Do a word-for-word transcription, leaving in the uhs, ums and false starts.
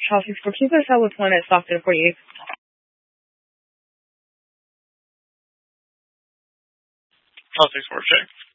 Charles six four, can you go to with one at Stockton forty-eight? Charles six four, check.